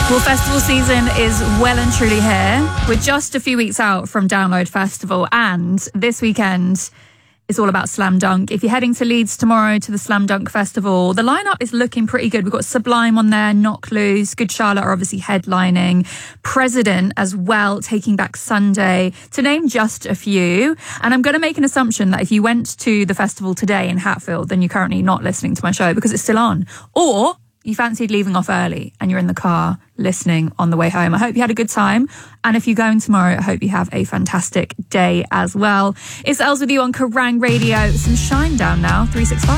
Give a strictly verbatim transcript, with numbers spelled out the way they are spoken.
Well, festival season is well and truly here. We're just a few weeks out from Download Festival, and this weekend is all about Slam Dunk. If you're heading to Leeds tomorrow to the Slam Dunk Festival, the lineup is looking pretty good. We've got Sublime on there, Knock Loose, Good Charlotte are obviously headlining, President as well, Taking Back Sunday, to name just a few. And I'm going to make an assumption that if you went to the festival today in Hatfield, then you're currently not listening to my show because it's still on. Or you fancied leaving off early and you're in the car listening on the way home. I hope you had a good time. And if you're going tomorrow, I hope you have a fantastic day as well. It's Els with you on Kerrang Radio. Some Shine down now, three six five.